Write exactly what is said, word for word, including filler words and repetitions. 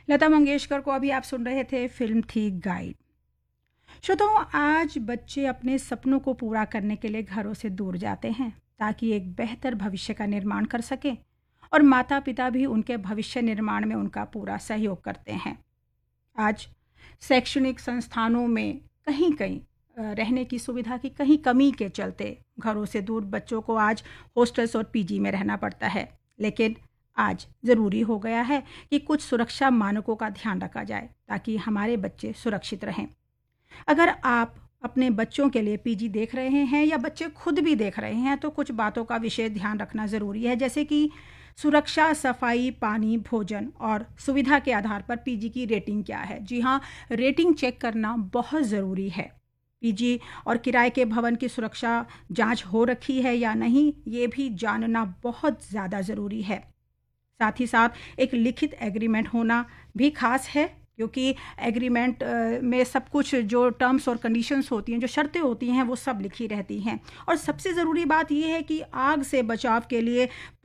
लता मंगेशकर को अभी आप सुन रहे थे, फिल्म थी गाइड। श्रोताओं, आज बच्चे अपने सपनों को पूरा करने के लिए घरों से दूर जाते हैं ताकि एक बेहतर भविष्य का निर्माण कर सकें, और माता पिता भी उनके भविष्य निर्माण में उनका पूरा सहयोग करते हैं। आज शैक्षणिक संस्थानों में कहीं कहीं अ, रहने की सुविधा की कहीं कमी के चलते घरों से दूर बच्चों को आज हॉस्टल्स और पीजी में रहना पड़ता है। लेकिन आज ज़रूरी हो गया है कि कुछ सुरक्षा मानकों का ध्यान रखा जाए ताकि हमारे बच्चे सुरक्षित रहें। अगर आप अपने बच्चों के लिए पीजी देख रहे हैं या बच्चे खुद भी देख रहे हैं, तो कुछ बातों का विशेष ध्यान रखना ज़रूरी है, जैसे कि सुरक्षा, सफाई, पानी, भोजन और सुविधा के आधार पर पीजी की रेटिंग क्या है। जी हाँ, रेटिंग चेक करना बहुत ज़रूरी है। पीजी और किराए के भवन की सुरक्षा जांच हो रखी है या नहीं, ये भी जानना बहुत ज़्यादा ज़रूरी है। साथ ही साथ एक लिखित एग्रीमेंट होना भी खास है, क्योंकि एग्रीमेंट अ, में सब कुछ जो टर्म्स और कंडीशंस होती हैं, जो शर्तें होती हैं, वो सब लिखी रहती हैं। और सबसे ज़रूरी बात ये है कि आग से बचाव के लिए